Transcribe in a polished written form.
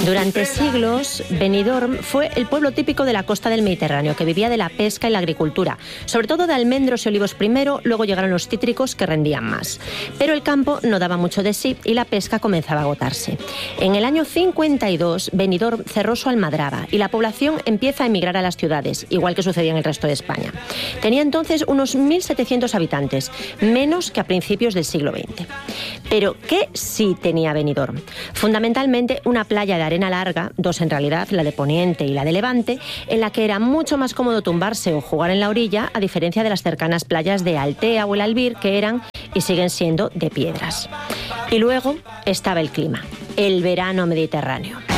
Durante siglos, Benidorm fue el pueblo típico de la costa del Mediterráneo, que vivía de la pesca y la agricultura, sobre todo de almendros y olivos primero, luego llegaron los cítricos que rendían más. Pero el campo no daba mucho de sí y la pesca comenzaba a agotarse. En el año 52, Benidorm cerró su almadraba y la población empieza a emigrar a las ciudades, igual que sucedía en el resto de España. Tenía entonces unos 1.700 habitantes, menos que a principios del siglo XX. Pero ¿qué sí tenía Benidorm? Fundamentalmente una playa de arena larga, dos en realidad, la de Poniente y la de Levante, en la que era mucho más cómodo tumbarse o jugar en la orilla, a diferencia de las cercanas playas de Altea o el Albir, que eran y siguen siendo de piedras. Y luego estaba el clima, el verano mediterráneo.